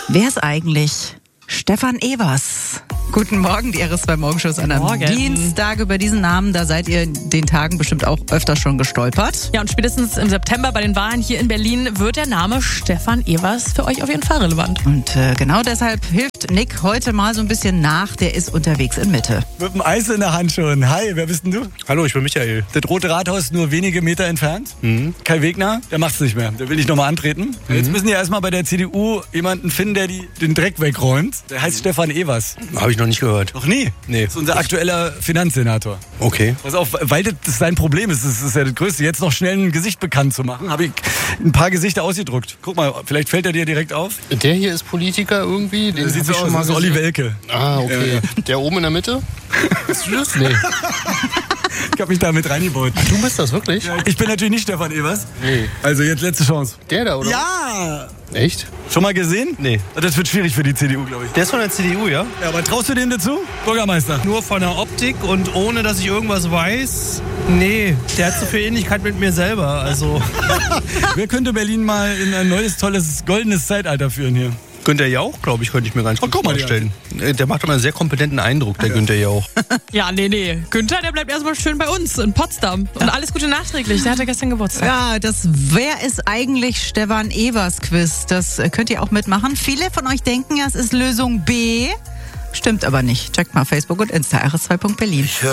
Wer ist eigentlich Stefan Evers? Guten Morgen, die RS2 Morgenshow an einem Dienstag. Über diesen Namen, da seid ihr in den Tagen bestimmt auch öfter schon gestolpert. Ja, und spätestens im September bei den Wahlen hier in Berlin wird der Name Stefan Evers für euch auf jeden Fall relevant. Und genau deshalb hilft Nick heute mal so ein bisschen nach. Der ist unterwegs in Mitte. Mit dem Eis in der Hand schon. Hi, wer bist denn du? Hallo, ich bin Michael. Das Rote Rathaus nur wenige Meter entfernt. Kai Wegner, der macht's nicht mehr. Der will nicht nochmal antreten. Jetzt müssen die erstmal bei der CDU jemanden finden, der den Dreck wegräumt. Der heißt Stefan Evers. Habe ich noch nicht gehört. Noch nie? Nee. Das ist unser aktueller Finanzsenator. Okay. Pass auf, weil das sein Problem ist. Das ist ja das Größte. Jetzt noch schnell ein Gesicht bekannt zu machen, habe ich ein paar Gesichter ausgedruckt. Guck mal, vielleicht fällt er dir direkt auf. Der hier ist Politiker irgendwie? Den Der sieht so hab ich aus, schon mal das ist Olli gesehen. Welke. Ah, okay. Ja. Der oben in der Mitte? Bist du das? Nee. Ich habe mich da mit reingebaut. Du bist das wirklich? Ich bin natürlich nicht Stefan Evers. Nee. Also jetzt letzte Chance. Der da, oder? Ja! Echt? Schon mal gesehen? Nee. Das wird schwierig für die CDU, glaube ich. Der ist von der CDU, ja? Ja, aber traust du dem dazu? Bürgermeister. Nur von der Optik und ohne, dass ich irgendwas weiß. Nee, der hat so viel Ähnlichkeit mit mir selber. Also Wer könnte Berlin mal in ein neues, tolles, goldenes Zeitalter führen hier? Günther Jauch, glaube ich, könnte ich mir ganz gut guck mal, vorstellen. Der macht immer einen sehr kompetenten Eindruck, der Günther Jauch. Ja, nee. Günther, der bleibt erstmal schön bei uns in Potsdam. Und alles Gute nachträglich, der hatte gestern Geburtstag. Ja, das Wer ist eigentlich Stefan Evers Quiz? Das könnt ihr auch mitmachen. Viele von euch denken, es ist Lösung B. Stimmt aber nicht. Checkt mal Facebook und Insta RS2.Berlin.